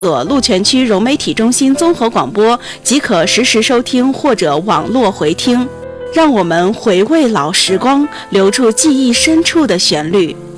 索鹿泉区融媒体中心综合广播即可实时收听或者网络回听。让我们回味老时光，留住记忆深处的旋律。